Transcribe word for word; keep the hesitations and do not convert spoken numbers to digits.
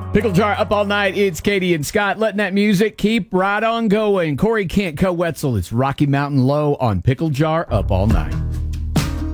Pickle Jar up all night. It's Katie and Scott letting that music keep right on going. Corey Kent, Co Wetzel. It's Rocky Mountain Low on Pickle Jar up all night.